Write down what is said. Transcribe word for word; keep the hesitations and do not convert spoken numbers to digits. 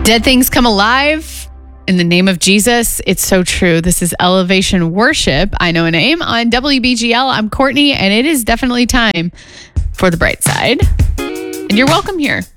Dead things come alive in the name of Jesus. It's so true. This is Elevation Worship. I know a name on W B G L. I'm Courtney, and it is definitely time for the bright side. And you're welcome here.